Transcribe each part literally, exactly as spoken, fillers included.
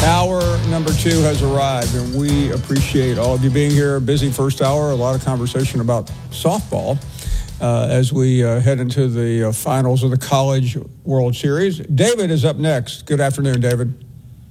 Hour number two has arrived, and we appreciate all of you being here. Busy first hour, a lot of conversation about softball uh, as we uh, head into the uh, finals of the College World Series. David is up next. Good afternoon, David.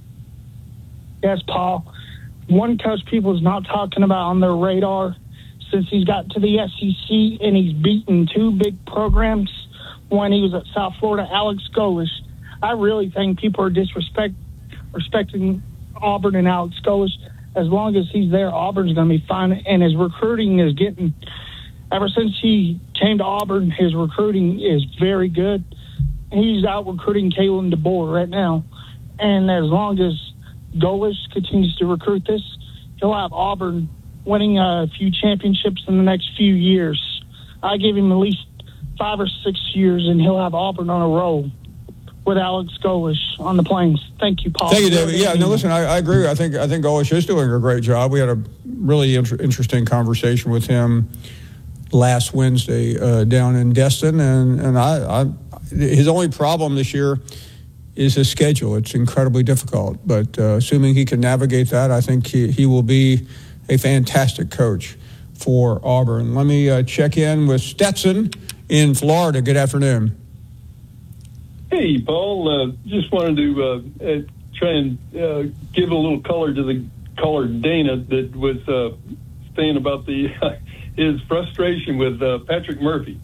Yes, Paul. One coach people is not talking about on their radar since he's got to the S E C and he's beaten two big programs when he was at South Florida, Alex Golesh. I really think people are disrespect. respecting Auburn and Alex Golesh. As long as he's there, Auburn's going to be fine. And his recruiting is getting, ever since he came to Auburn, his recruiting is very good. He's out recruiting Kalen DeBoer right now. And as long as Golesh continues to recruit this, he'll have Auburn winning a few championships in the next few years. I give him at least five or six years, and he'll have Auburn on a roll with Alex Golesh on the Plains. Thank you, Paul. Thank you, David. Yeah, no, listen, I, I agree. I think I think Golesh is doing a great job. We had a really inter- interesting conversation with him last Wednesday uh, down in Destin, and and I, I his only problem this year is his schedule. It's incredibly difficult, but uh, assuming he can navigate that, I think he, he will be a fantastic coach for Auburn. Let me uh, check in with Stetson in Florida. Good afternoon. Hey, Paul. Uh, just wanted to uh, uh, try and uh, give a little color to the caller Dana that was uh, saying about the uh, his frustration with uh, Patrick Murphy.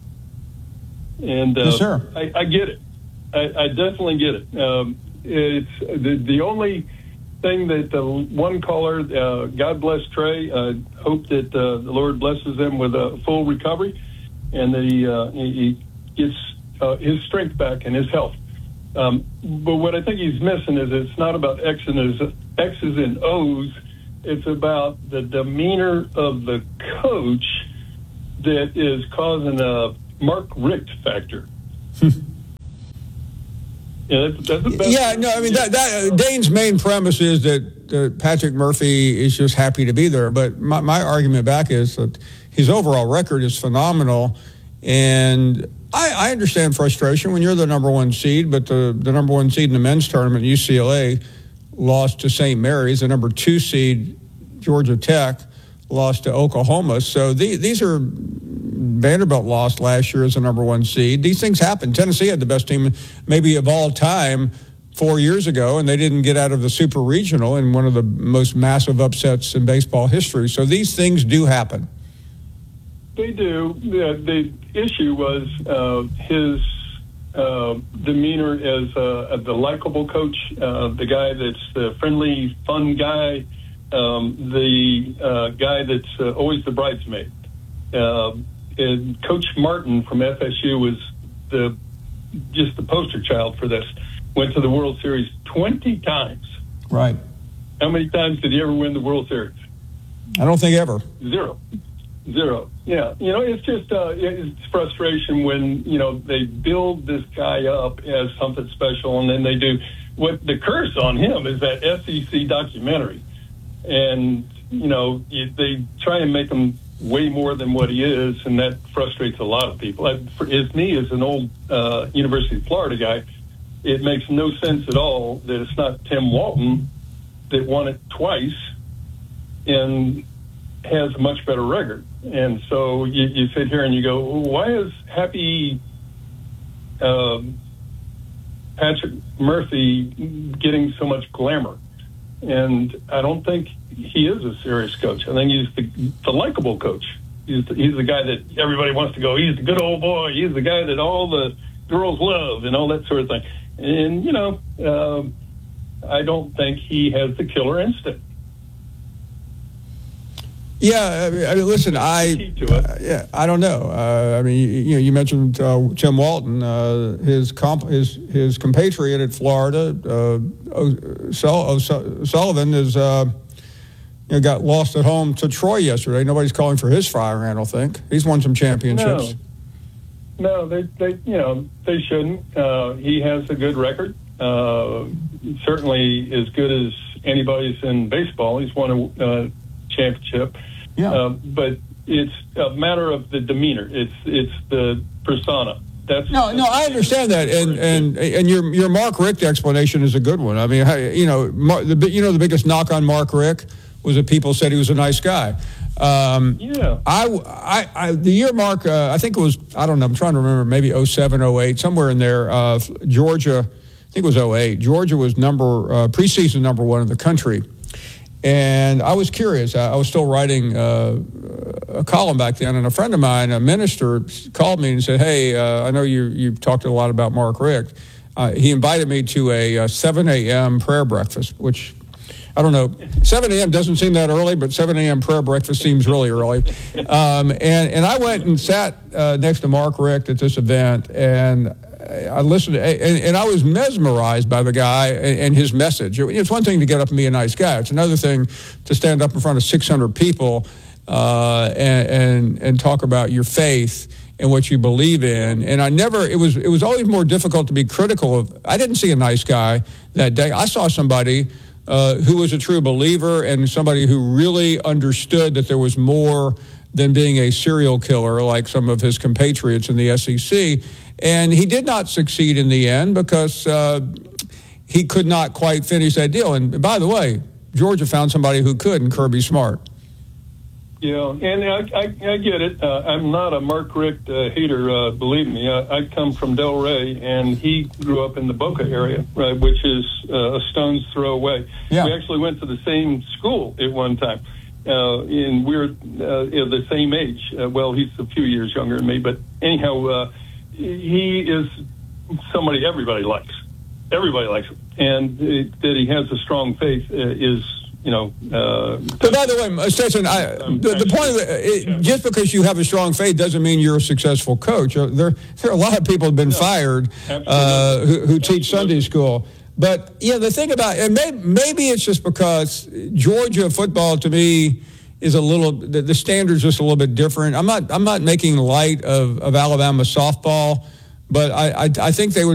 And uh, yes, sir. I, I get it. I, I definitely get it. Um, it's the, the only thing that uh, one caller, uh, God bless Trey, uh, hope that uh, the Lord blesses him with a full recovery and that he, uh, he gets uh, his strength back and his health. Um, but what I think he's missing is it's not about X and X's and O's. It's about the demeanor of the coach that is causing a Mark Richt factor. Yeah, that's, that's the best. Yeah, no, I mean, that, that, uh, Dane's main premise is that uh, Patrick Murphy is just happy to be there. But my, my argument back is that his overall record is phenomenal. And I, I understand frustration when you're the number one seed, but the, the number one seed in the men's tournament, U C L A, lost to Saint Mary's. The number two seed, Georgia Tech, lost to Oklahoma. So the, these are... Vanderbilt lost last year as the number one seed. These things happen. Tennessee had the best team maybe of all time four years ago, and they didn't get out of the Super Regional in one of the most massive upsets in baseball history. So these things do happen. They do. The, the issue was uh, his uh, demeanor as uh, the likable coach, uh, the guy that's the friendly, fun guy, um, the uh, guy that's uh, always the bridesmaid. Uh, And Coach Martin from F S U was the just the poster child for this. Went to the World Series twenty times. Right. How many times did he ever win the World Series? I don't think ever. Zero. Zero. Yeah. You know, it's just uh, it's frustration when, you know, they build this guy up as something special, and then they do. What the curse on him is that S E C documentary. And, you know, they try and make him way more than what he is, and that frustrates a lot of people. For as me, as an old uh, University of Florida guy, it makes no sense at all that it's not Tim Walton that won it twice and has a much better record. And so you, you sit here and you go, why is happy um, Patrick Murphy getting so much glamour? And I don't think he is a serious coach. I think he's the, the likable coach. He's the, he's the guy that everybody wants to go, he's the good old boy. He's the guy that all the girls love and all that sort of thing. And, you know, um, I don't think he has the killer instinct. Yeah, I mean, I mean listen, I uh, yeah, I don't know. Uh, I mean, you, you know, you mentioned uh, Tim Walton, uh, his comp, his his compatriot at Florida, uh, O'Sullivan, is uh, you know, got lost at home to Troy yesterday. Nobody's calling for his firing, I don't think. He's won some championships. No, no they, they you know they shouldn't. Uh, he has a good record. Uh, certainly as good as anybody's in baseball. He's won a uh, championship. Yeah. Uh, but it's a matter of the demeanor. It's it's the persona That's no, no. I understand that, and and and your your Mark Richt explanation is a good one. I mean, you know, the you know the biggest knock on Mark Richt was that people said he was a nice guy. Um, yeah. I, I, I, the year Mark, uh, I think it was, I don't know, I'm trying to remember, maybe oh seven, oh eight, somewhere in there. Uh, Georgia, I think it was oh eight. Georgia was number uh, preseason number one in the country. And I was curious. I, I was still writing uh, a column back then, and a friend of mine, a minister, called me and said, hey, uh, I know you, you've talked a lot about Mark Richt. Uh, he invited me to a, a seven a.m. prayer breakfast, which, I don't know, seven a.m. doesn't seem that early, but seven a.m. prayer breakfast seems really early. Um, and, and I went and sat uh, next to Mark Richt at this event, and I listened to, and, and I was mesmerized by the guy and, and his message. It's one thing to get up and be a nice guy. It's another thing to stand up in front of six hundred people uh, and, and and talk about your faith and what you believe in. And I never, it was it was always more difficult to be critical of. I didn't see a nice guy that day. I saw somebody uh, who was a true believer and somebody who really understood that there was more than being a serial killer like some of his compatriots in the S E C. And he did not succeed in the end because uh, he could not quite finish that deal. And by the way, Georgia found somebody who could in Kirby Smart. Yeah, and I, I, I get it. Uh, I'm not a Mark Richt uh, hater, uh, believe me. I, I come from Delray, and he grew up in the Boca area, right, which is uh, a stone's throw away. Yeah. We actually went to the same school at one time. Uh, and we're uh, the same age. Uh, well, he's a few years younger than me, but anyhow, uh, he is somebody everybody likes. Everybody likes him. And it, that he has a strong faith uh, is, you know. Uh, but by the way, Stetson, I, the, the point of it, it, just because you have a strong faith doesn't mean you're a successful coach. There, there are a lot of people who have been no, fired uh, who, who teach Sunday school. But, yeah, the thing about and maybe, maybe it's just because Georgia football, to me, is a little, the, the standard's just a little bit different. I'm not I'm not making light of, of Alabama softball, but I, I, I think they would